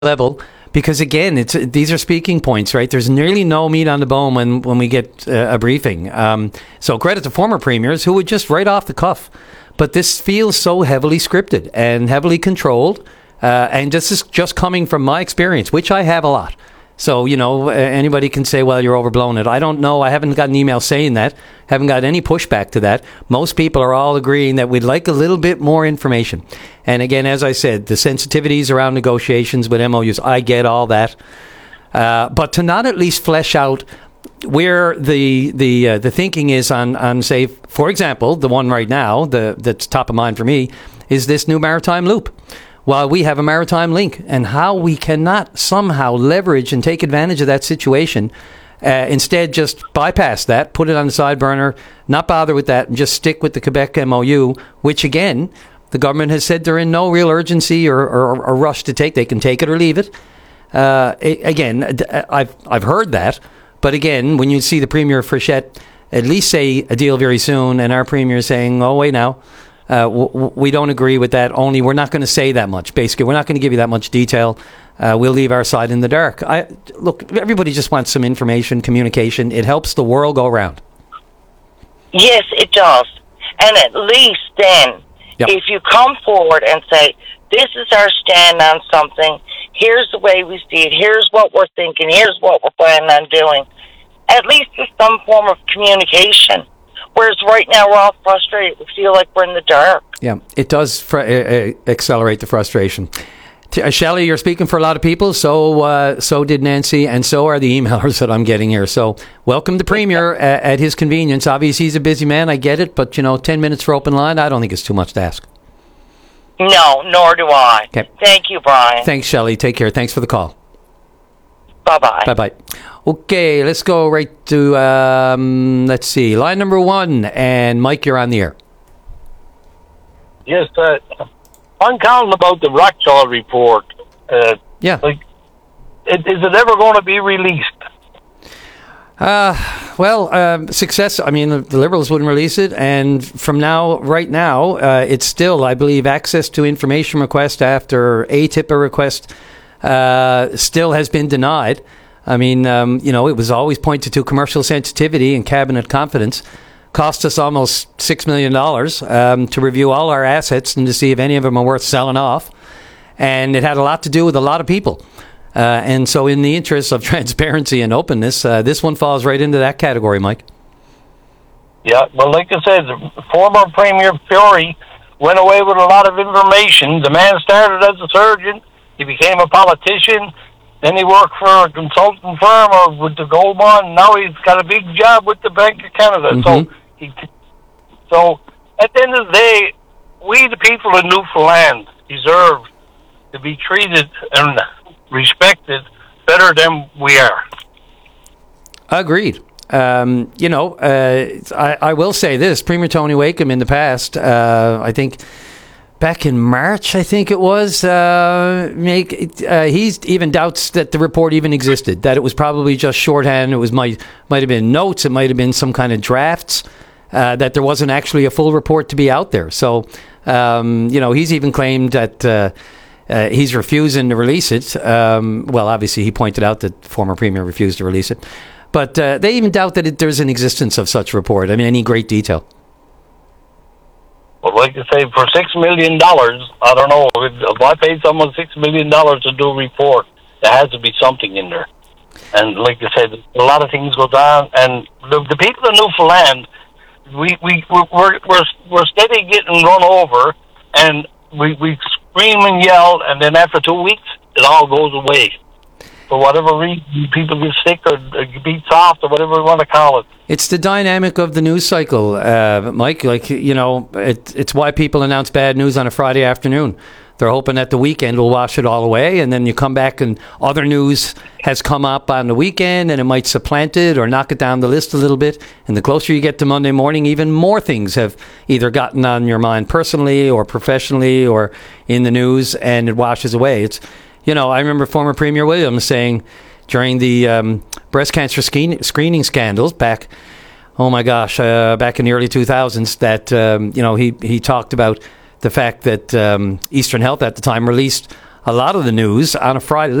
level, because again, these are speaking points, right? There's nearly no meat on the bone when we get a briefing. So credit to former premiers who would just right off the cuff. But this feels so heavily scripted and heavily controlled. And this is just coming from my experience, which I have a lot. So, anybody can say, well, you're overblown it. I don't know. I haven't got an email saying that. Haven't got any pushback to that. Most people are all agreeing that we'd like a little bit more information. And again, as I said, the sensitivities around negotiations with MOUs, I get all that. But to not at least flesh out where the thinking is on, say, for example, the one right now, that's top of mind for me, is this new maritime loop. While we have a maritime link, and how we cannot somehow leverage and take advantage of that situation, instead just bypass that, put it on the side burner, not bother with that, and just stick with the Quebec MOU, which again, the government has said they're in no real urgency or rush to take. They can take it or leave it. Again, I've heard that, but again, when you see the Premier Frechette at least say a deal very soon, and our Premier saying, oh, wait now, we don't agree with that. Only we're not going to say that much. Basically, we're not going to give you that much detail. We'll leave our side in the dark. Look, everybody just wants some information, communication. It helps the world go round. Yes, it does. And at least then, if you come forward and say, this is our stand on something, here's the way we see it, here's what we're thinking, here's what we're planning on doing, at least there's some form of communication. Whereas right now we're all frustrated. We feel like we're in the dark. Yeah, it does accelerate the frustration. Shelley, you're speaking for a lot of people. So did Nancy, and so are the emailers that I'm getting here. So welcome the Premier at his convenience. Obviously, he's a busy man. I get it. But, 10 minutes for open line, I don't think it's too much to ask. No, nor do I. Okay. Thank you, Brian. Thanks, Shelley. Take care. Thanks for the call. Bye-bye. Bye-bye. Okay, let's go right to, let's see, line number 1. And Mike, you're on the air. Yes, I'm calling about the Rockjaw report. Yeah. Is it ever going to be released? Success. I mean, the Liberals wouldn't release it. And from right now, it's still, I believe, access to information request after ATIPA request still has been denied. I mean, it was always pointed to commercial sensitivity and cabinet confidence. Cost us almost $6 million to review all our assets and to see if any of them are worth selling off. And it had a lot to do with a lot of people. And so in the interest of transparency and openness, this one falls right into that category, Mike. Yeah, well, like I said, former Premier Fiore went away with a lot of information. The man started as a surgeon. He became a politician. Then he worked for a consulting firm or with the Goldman. Now he's got a big job with the Bank of Canada. Mm-hmm. So at the end of the day, we the people of Newfoundland deserve to be treated and respected better than we are. Agreed. I will say this. Premier Tony Wakeham in the past, I think back in March, I think it was, he even doubts that the report even existed, that it was probably just shorthand. It was might have been notes. It might have been some kind of drafts, that there wasn't actually a full report to be out there. So, he's even claimed that he's refusing to release it. Obviously, he pointed out that the former Premier refused to release it. But they even doubt that there's an existence of such report. I mean, any great detail. Well, like I say, for $6 million, I don't know. If I paid someone $6 million to do a report, there has to be something in there. And like I said, a lot of things go down. And the people of Newfoundland, we're steady getting run over, and we scream and yell, and then after 2 weeks, it all goes away. For whatever reason, people get sick or beat soft or whatever we want to call it. It's the dynamic of the news cycle, Mike. It's why people announce bad news on a Friday afternoon. They're hoping that the weekend will wash it all away, and then you come back and other news has come up on the weekend, and it might supplant it or knock it down the list a little bit. And the closer you get to Monday morning, even more things have either gotten on your mind personally or professionally or in the news, and it washes away. I remember former Premier Williams saying during the breast cancer screening scandals back in the early 2000s that, he talked about the fact that Eastern Health at the time released a lot of the news on a Friday.